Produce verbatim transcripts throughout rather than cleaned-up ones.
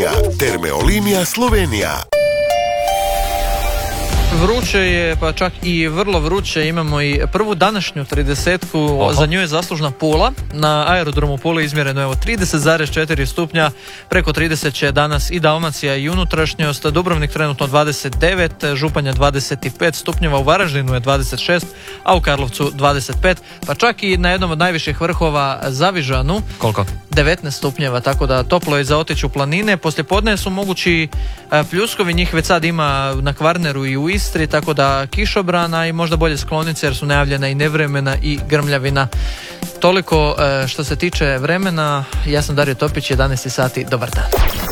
Slovenija, Termeolinija Slovenija. Vruće je, pa čak i vrlo vruće. Imamo i prvu današnju tridesetku. Oho. Za nju je zaslužna Pula. Na aerodromu Pule izmjereno je evo trideset zarez četiri stupnja. Preko trideset će danas i Dalmacija i unutrašnjost. Dubrovnik trenutno dvadeset devet, Županja dvadeset pet stupnjeva, u Varaždinu je dvadeset šest, a u Karlovcu dvadeset pet. Pa čak i na jednom od najviših vrhova Zavižanu. Koliko? devetnaest stupnjeva, tako da toplo je za otići u planine. Poslije podne su mogući pljuskovi, njih već sad ima na Kvarneru i u Istri, tako da kišobrana i možda bolje sklonice jer su najavljena i nevremena i grmljavina. Toliko što se tiče vremena. Ja sam Dario Topić, jedanaest sati, dobar dan.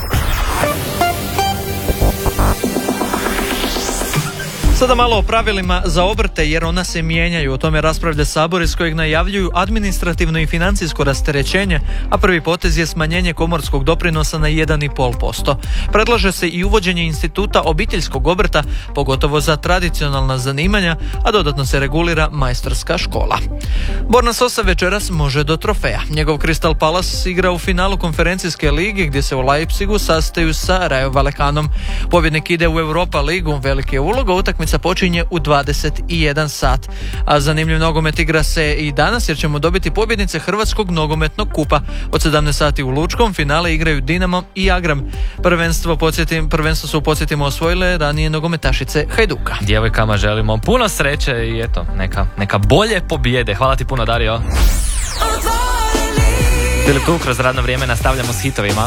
Sada malo o pravilima za obrte, jer ona se mijenjaju. O tome raspravlja Sabor, iz kojeg najavljuju administrativno i financijsko rasterećenje, a prvi potez je smanjenje komorskog doprinosa na jedan i pol posto. Predlaže se i uvođenje instituta obiteljskog obrta, pogotovo za tradicionalna zanimanja, a dodatno se regulira majstorska škola. Borna Sosa večeras može do trofeja. Njegov Crystal Palace igra u finalu konferencijske lige, gdje se u Leipzigu sastaju sa Rayo Vallecanom. Pobjednik ide u Europa ligu, veliki je uloga, utakmica počinje u dvadeset jedan sat. A zanimljiv nogomet igra se i danas, jer ćemo dobiti pobjednice Hrvatskog nogometnog kupa. Od sedamnaest sati u Lučkom finale igraju Dinamo i Agram. Prvenstvo, podsjetim, prvenstvo su, podsjetimo, osvojile ranije nogometašice Hajduka. Djevojkama želimo puno sreće i eto, neka, neka bolje pobjede. Hvala ti puno, Dario. Bili tu kroz radno vrijeme, nastavljamo s hitovima.